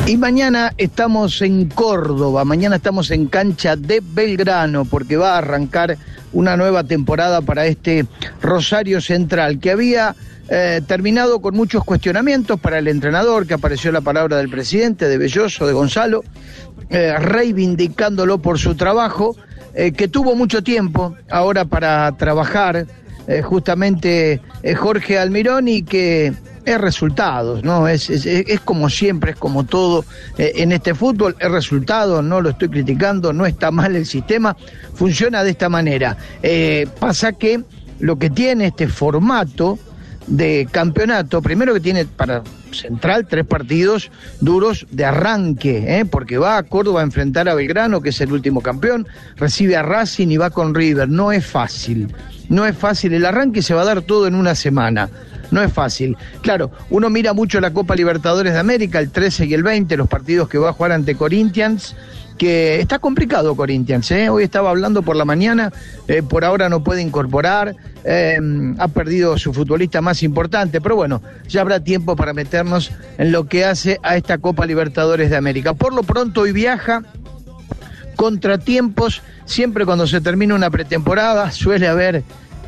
Y mañana estamos en Córdoba, mañana estamos en cancha de Belgrano, porque va a arrancar una nueva temporada para este Rosario Central, que había terminado con muchos cuestionamientos para el entrenador, que apareció la palabra del presidente, de Belloso, de Gonzalo, reivindicándolo por su trabajo, que tuvo mucho tiempo ahora para trabajar, justamente Jorge Almirón, y que es resultados, ¿no? Es como siempre, es como todo en este fútbol, es resultado, no lo estoy criticando, no está mal el sistema, funciona de esta manera. Pasa que lo que tiene este formato de campeonato, primero que tiene para Central 3 partidos duros de arranque, porque va a Córdoba a enfrentar a Belgrano, que es el último campeón, recibe a Racing y va con River. No es fácil, el arranque se va a dar todo en una semana. No es fácil. Claro, uno mira mucho la Copa Libertadores de América, el 13 y el 20, los partidos que va a jugar ante Corinthians, que está complicado Corinthians, Hoy estaba hablando por la mañana, por ahora no puede incorporar, ha perdido su futbolista más importante, pero bueno, ya habrá tiempo para meternos en lo que hace a esta Copa Libertadores de América. Por lo pronto hoy viaja, contratiempos, siempre cuando se termina una pretemporada suele haber...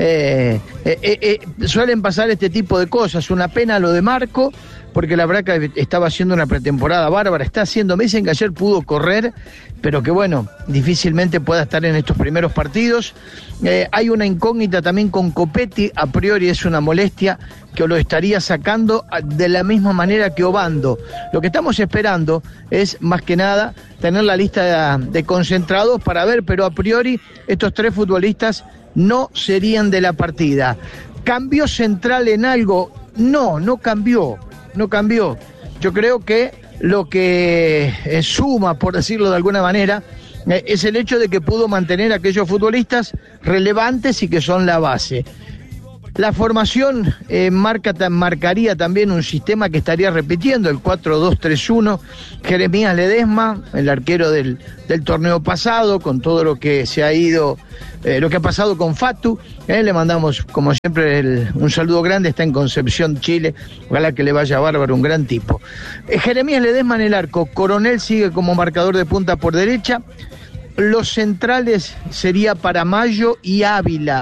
suelen pasar este tipo de cosas. Una pena lo de Marco, porque la verdad que estaba haciendo una pretemporada bárbara, está haciendo, me dicen que ayer pudo correr, pero que bueno, difícilmente pueda estar en estos primeros partidos. Hay una incógnita también con Copetti, a priori es una molestia que lo estaría sacando de la misma manera que Obando. Lo que estamos esperando es más que nada tener la lista de concentrados para ver, pero a priori estos tres futbolistas no serían de la partida. ¿Cambió Central en algo? No cambió. Yo creo que lo que suma, por decirlo de alguna manera, es el hecho de que pudo mantener a aquellos futbolistas relevantes y que son la base. La formación marcaría también un sistema que estaría repitiendo, el 4-2-3-1. Jeremías Ledesma, el arquero del torneo pasado, con todo lo que se ha ido, lo que ha pasado con Fatu. Le mandamos, como siempre, un saludo grande, está en Concepción, Chile. Ojalá que le vaya bárbaro, un gran tipo. Jeremías Ledesma en el arco, Coronel sigue como marcador de punta por derecha. Los centrales sería para Mayo y Ávila.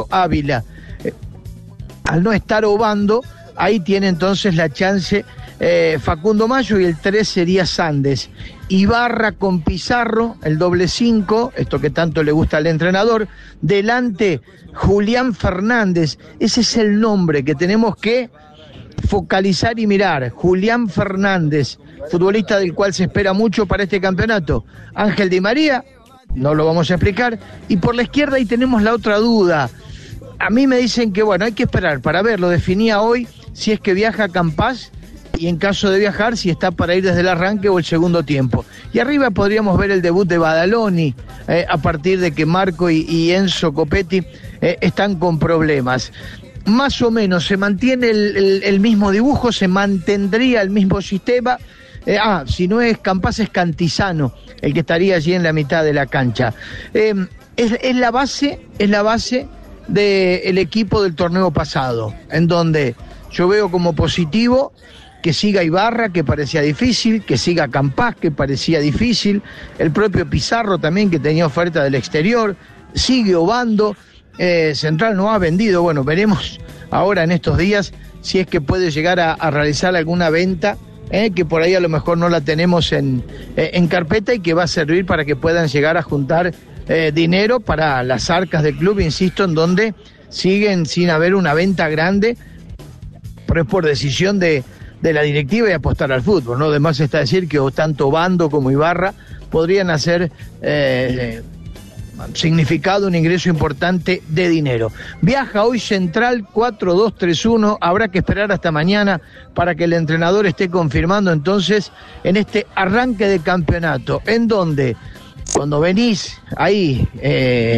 Al no estar Obando, ahí tiene entonces la chance Facundo Mayo, y el 3 sería Sandes. Ibarra con Pizarro, el doble 5, esto que tanto le gusta al entrenador. Delante, Julián Fernández, ese es el nombre que tenemos que focalizar y mirar. Julián Fernández, futbolista del cual se espera mucho para este campeonato. Ángel Di María, no lo vamos a explicar. Y por la izquierda ahí tenemos la otra duda. A mí me dicen que, bueno, hay que esperar para ver, lo definía hoy, si es que viaja a Campas, y en caso de viajar, si está para ir desde el arranque o el segundo tiempo. Y arriba podríamos ver el debut de Badaloni, a partir de que Marco y Enzo Copetti están con problemas. Más o menos se mantiene el mismo dibujo, se mantendría el mismo sistema. Si no es Campas, es Cantizano el que estaría allí en la mitad de la cancha. Es la base del equipo del torneo pasado, en donde yo veo como positivo que siga Ibarra, que parecía difícil, que siga Campas, que parecía difícil, el propio Pizarro también, que tenía oferta del exterior, sigue Obando. Central no ha vendido, bueno, veremos ahora en estos días si es que puede llegar a realizar alguna venta, que por ahí a lo mejor no la tenemos en carpeta, y que va a servir para que puedan llegar a juntar dinero para las arcas del club, insisto, en donde siguen sin haber una venta grande, pero es por decisión de la directiva y apostar al fútbol, ¿no? Además está decir que tanto Obando como Ibarra podrían hacer significado un ingreso importante de dinero. Viaja hoy Central 4-2-3-1, habrá que esperar hasta mañana para que el entrenador esté confirmando entonces en este arranque de campeonato, en donde cuando venís ahí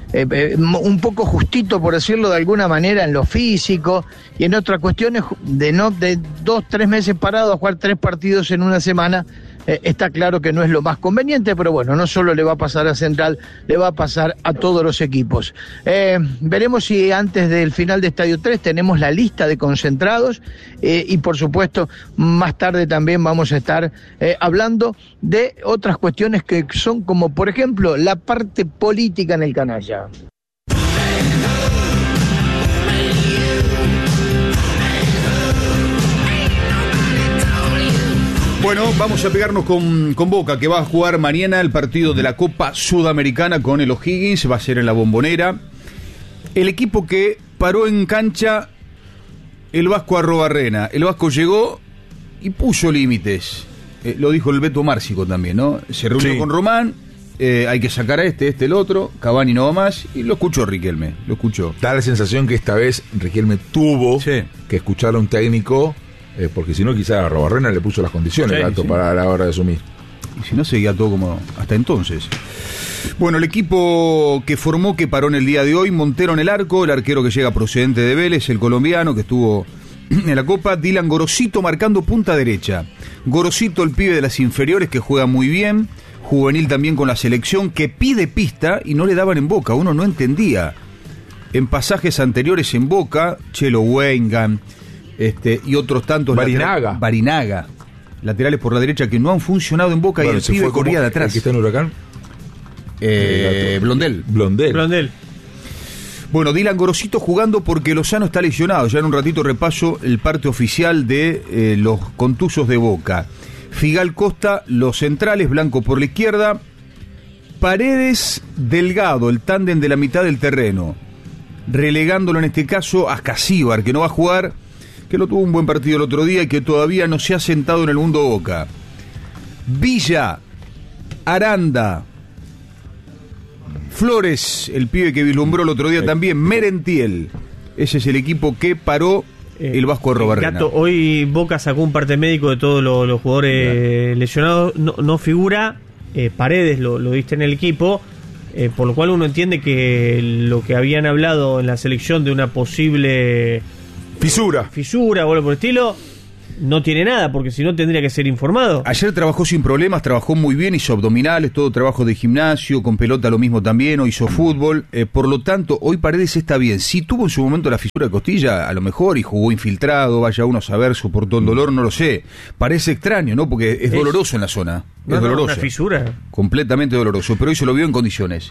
un poco justito, por decirlo de alguna manera, en lo físico, y en otras cuestiones de 2-3 meses parado a jugar 3 partidos en una semana. Está claro que no es lo más conveniente, pero bueno, no solo le va a pasar a Central, le va a pasar a todos los equipos. Veremos si antes del final de Estadio 3 tenemos la lista de concentrados, y por supuesto más tarde también vamos a estar hablando de otras cuestiones que son como, por ejemplo, la parte política en el canalla. Bueno, vamos a pegarnos con Boca, que va a jugar mañana el partido de la Copa Sudamericana con el O'Higgins, va a ser en la Bombonera. El equipo que paró en cancha el Vasco Arrobarrena. El Vasco llegó y puso límites. Lo dijo el Beto Márcico también, ¿no? Se reunió con Román, hay que sacar a el otro, Cavani no va más, y lo escuchó Riquelme, lo escuchó. Da la sensación que esta vez Riquelme tuvo que escuchar a un técnico, porque si no quizá a Arrobarrena le puso las condiciones para la hora de asumir. Y si no, seguía todo como hasta entonces. Bueno, el equipo que formó, que paró en el día de hoy: Montero en el arco, el arquero que llega procedente de Vélez, el colombiano que estuvo en la Copa. Dylan Gorosito marcando punta derecha. Gorosito, el pibe de las inferiores, que juega muy bien, juvenil también con la selección, que pide pista y no le daban en Boca. Uno no entendía. En pasajes anteriores en Boca, Chelo Weingam, y otros tantos. Barinaga. Laterales por la derecha que no han funcionado en Boca, y el pibe corría de atrás. ¿El que está en Huracán? Blondel. Bueno, Dylan Gorosito jugando porque Lozano está lesionado. Ya en un ratito repaso el parte oficial de los contusos de Boca. Figal, Costa, los centrales, Blanco por la izquierda. Paredes, Delgado, el tándem de la mitad del terreno. Relegándolo en este caso a Casíbar, que no va a jugar, que lo tuvo un buen partido el otro día y que todavía no se ha sentado en el mundo Boca. Villa, Aranda, Flores, el pibe que vislumbró el otro día también, Merentiel. Ese es el equipo que paró el Vasco Arrobarrena. Gato, hoy Boca sacó un parte médico de todos los jugadores lesionados. No figura Paredes, lo viste en el equipo, por lo cual uno entiende que lo que habían hablado en la selección de una posible fisura o algo por el estilo, no tiene nada, porque si no tendría que ser informado. Ayer trabajó sin problemas, trabajó muy bien, hizo abdominales, todo trabajo de gimnasio, con pelota lo mismo también, o hizo fútbol, por lo tanto, hoy Paredes está bien. Si tuvo en su momento la fisura de costilla, a lo mejor, y jugó infiltrado, vaya uno a saber, soportó el dolor, no lo sé. Parece extraño, ¿no? Porque es doloroso en la zona. Es doloroso. Una fisura. Completamente doloroso, pero hoy se lo vio en condiciones.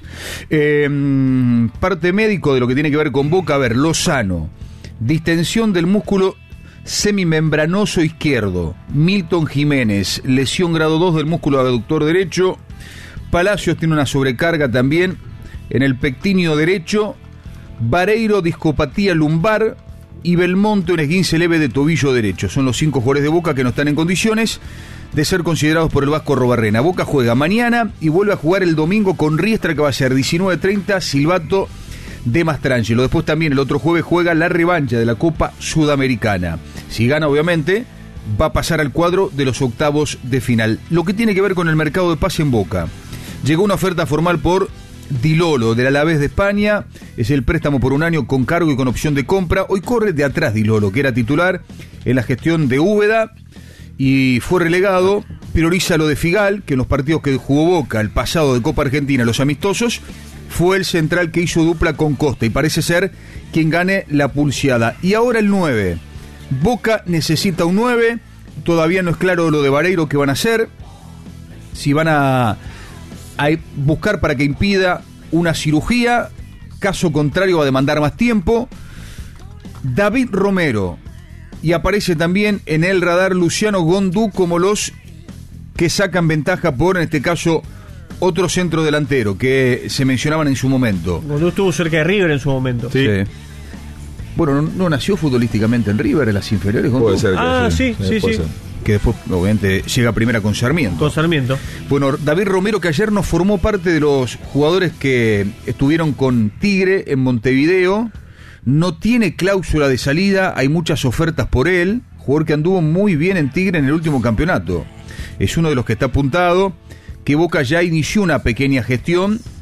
Parte médico de lo que tiene que ver con Boca, a ver, Lozano, distensión del músculo semimembranoso izquierdo. Milton Jiménez, lesión grado 2 del músculo abductor derecho. Palacios tiene una sobrecarga también en el pectíneo derecho. Vareiro, discopatía lumbar. Y Belmonte, un esguince leve de tobillo derecho. Son los 5 jugadores de Boca que no están en condiciones de ser considerados por el Vasco Arrobarrena. Boca juega mañana y vuelve a jugar el domingo con Riestra, que va a ser 19:30, silbato de Mastrangelo. Después también el otro jueves juega la revancha de la Copa Sudamericana. Si gana, obviamente, va a pasar al cuadro de los octavos de final. Lo que tiene que ver con el mercado de pase en Boca. Llegó una oferta formal por Dilolo, del Alavés de España. Es el préstamo por un año con cargo y con opción de compra. Hoy corre de atrás Dilolo, que era titular en la gestión de Úbeda y fue relegado. Prioriza lo de Figal, que en los partidos que jugó Boca el pasado de Copa Argentina, los amistosos, fue el central que hizo dupla con Costa y parece ser quien gane la pulseada. Y ahora el 9. Boca necesita un 9. Todavía no es claro lo de Vareiro que van a hacer. Si van a buscar para que impida una cirugía. Caso contrario va a demandar más tiempo. David Romero. Y aparece también en el radar Luciano Gondú como los que sacan ventaja por, en este caso, otro centro delantero que se mencionaban en su momento. Gondú estuvo cerca de River en su momento. Sí. Bueno, no nació futbolísticamente en River, en las inferiores. Gondú. Puede ser. Sí. Que después, obviamente, llega primera con Sarmiento. Bueno, David Romero, que ayer no formó parte de los jugadores que estuvieron con Tigre en Montevideo, no tiene cláusula de salida, hay muchas ofertas por él, jugador que anduvo muy bien en Tigre en el último campeonato. Es uno de los que está apuntado, que Boca ya inició una pequeña gestión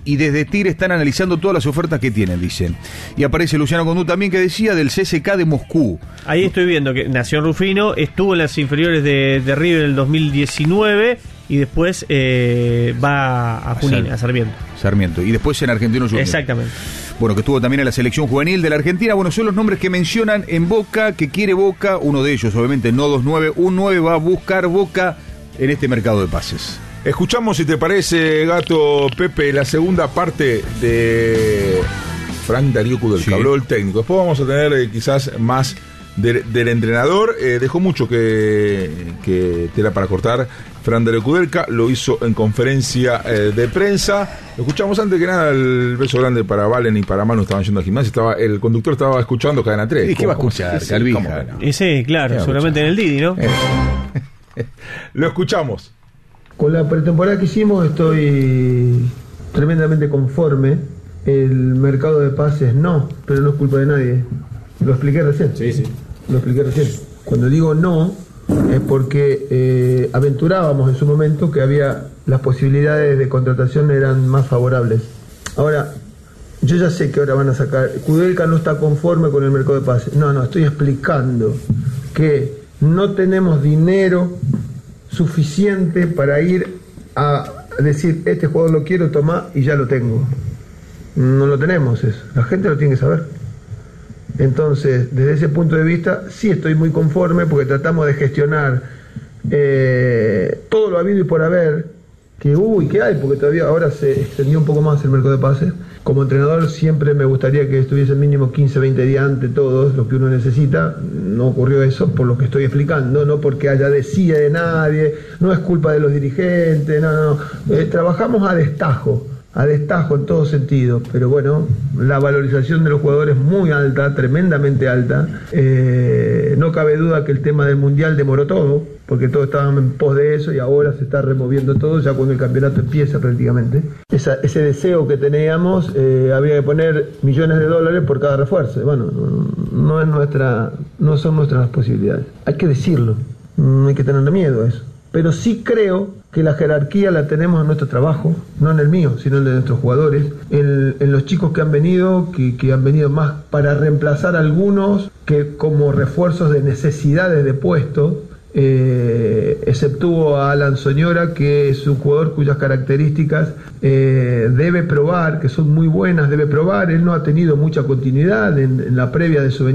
y desde TIR están analizando todas las ofertas que tienen, dicen. Y aparece Luciano Condú también, que decía del CSKA de Moscú. Ahí estoy viendo que nació en Rufino, estuvo en las inferiores de River en el 2019 y después va a Junín, a Sarmiento. Y después en Argentinos Juniors. Exactamente. Bueno, que estuvo también en la selección juvenil de la Argentina. Bueno, son los nombres que mencionan en Boca, que quiere Boca, uno de ellos, obviamente, no 2-9, un 9 va a buscar Boca en este mercado de pases. Escuchamos, si te parece, Gato, Pepe, la segunda parte de Frank Darío Kudelka. Sí. Habló el técnico. Después vamos a tener quizás más del entrenador. Dejó mucho que tela para cortar Frank Darío Kudelka. Lo hizo en conferencia de prensa. Lo escuchamos antes que nada. El beso grande para Valen y para Manu. Estaban yendo al gimnasio. El conductor estaba escuchando Cadena 3. ¿Y qué va a escuchar, Calvija? Sí, claro, seguramente en el Didi, ¿no? Lo escuchamos. Con la pretemporada que hicimos estoy tremendamente conforme. El mercado de pases no, pero no es culpa de nadie. Lo expliqué recién. Sí. Lo expliqué recién. Cuando digo no, es porque aventurábamos en su momento que las posibilidades de contratación eran más favorables. Ahora, yo ya sé que ahora van a sacar. Kudelka no está conforme con el mercado de pases. No, estoy explicando que no tenemos dinero suficiente para ir a decir, este jugador lo quiero tomar y ya lo tengo. No lo tenemos eso. La gente lo tiene que saber. Entonces, desde ese punto de vista, sí estoy muy conforme porque tratamos de gestionar todo lo habido y por haber, que hay, porque todavía ahora se extendió un poco más el mercado de pases. Como entrenador siempre me gustaría que estuviese mínimo 15, 20 días antes todos, lo que uno necesita. No ocurrió eso por lo que estoy explicando, no porque haya decía de nadie, no es culpa de los dirigentes, no. Trabajamos a destajo en todo sentido, pero bueno, la valorización de los jugadores muy alta, tremendamente alta. No cabe duda que el tema del Mundial demoró todo, porque todos estaban en pos de eso y ahora se está removiendo todo, ya cuando el campeonato empieza prácticamente. Ese deseo que teníamos, había que poner millones de dólares por cada refuerzo. Bueno, no son nuestras posibilidades. Hay que decirlo, no hay que tener miedo a eso. Pero sí creo que la jerarquía la tenemos en nuestro trabajo, no en el mío, sino en el de nuestros jugadores, en los chicos que han venido, que han venido más para reemplazar a algunos que como refuerzos de necesidades de puesto, exceptuó a Alan Soñora, que es un jugador cuyas características debe probar, que son muy buenas, debe probar. Él no ha tenido mucha continuidad en la previa de su